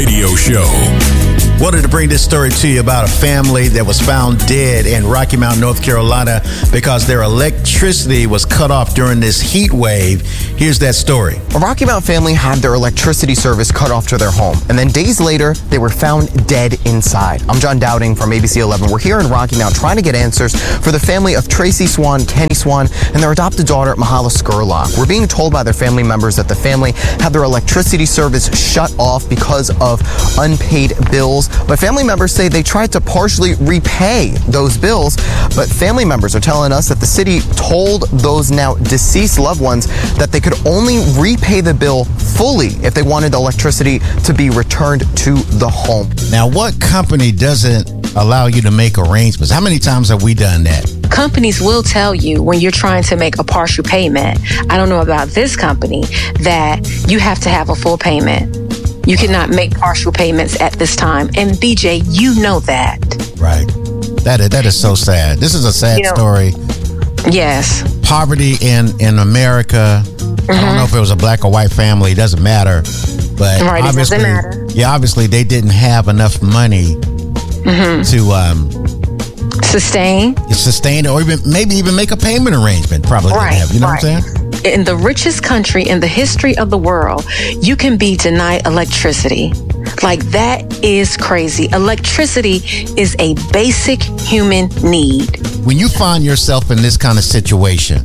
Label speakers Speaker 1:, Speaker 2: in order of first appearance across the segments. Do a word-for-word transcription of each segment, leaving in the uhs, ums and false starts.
Speaker 1: Radio Show.
Speaker 2: Wanted to bring this story to you about a family that was found dead in Rocky Mount, North Carolina, because their electricity was cut off during this heat wave. Here's that story.
Speaker 3: A Rocky Mount family had their electricity service cut off to their home, and then days later, they were found dead inside. I'm John Dowding from A B C eleven. We're here in Rocky Mount trying to get answers for the family of Tracy Swan, Kenny Swan, and their adopted daughter, Mahala Scurlock. We're being told by their family members that the family had their electricity service shut off because of unpaid bills. But family members say they tried to partially repay those bills. But family members are telling us that the city told those now deceased loved ones that they could only repay the bill fully if they wanted the electricity to be returned to the home.
Speaker 2: Now, what company doesn't allow you to make arrangements? How many times have we done that?
Speaker 4: Companies will tell you when you're trying to make a partial payment. I don't know about this company, that you have to have a full payment. You cannot make partial payments at this time. And B J, you know that.
Speaker 2: Right. That is, that is so sad. This is a sad you know, story.
Speaker 4: Yes.
Speaker 2: Poverty in, in America. Mm-hmm. I don't know if it was a black or white family. It doesn't matter. But
Speaker 4: right,
Speaker 2: obviously,
Speaker 4: it doesn't matter.
Speaker 2: Yeah, obviously they didn't have enough money mm-hmm. to um,
Speaker 4: sustain,
Speaker 2: sustain, or even maybe even make a payment arrangement. Probably
Speaker 4: right,
Speaker 2: didn't have. You know
Speaker 4: right.
Speaker 2: what I'm saying?
Speaker 4: In the richest country in the history of the world, you can be denied electricity. Like, that is crazy. Electricity is a basic human need.
Speaker 2: When you find yourself in this kind of situation,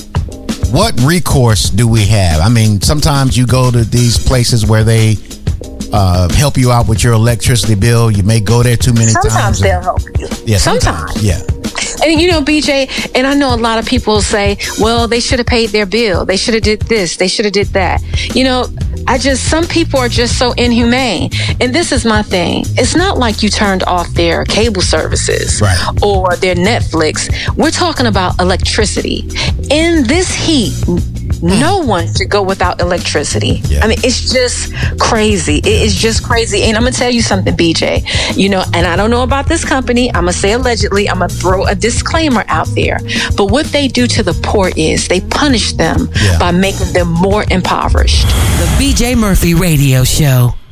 Speaker 2: what recourse do we have? I mean, sometimes you go to these places where they uh, help you out with your electricity bill. You may go there too many
Speaker 4: sometimes
Speaker 2: times.
Speaker 4: Sometimes they'll help you.
Speaker 2: Yeah,
Speaker 4: sometimes.
Speaker 2: sometimes. Yeah.
Speaker 4: And, you know, B J, and I know a lot of people say, well, they should have paid their bill. They should have did this. They should have did that. You know, I just, some people are just so inhumane. And this is my thing. It's not like you turned off their cable services
Speaker 2: right.
Speaker 4: or their Netflix. We're talking about electricity. In this heat, no one should go without electricity. Yeah. I mean, it's just crazy. It is just crazy. And I'm going to tell you something, B J. You know, and I don't know about this company. I'm going to say allegedly. I'm going to throw a disclaimer out there. But what they do to the poor is they punish them yeah. by making them more impoverished.
Speaker 5: The B J Murphy Radio Show.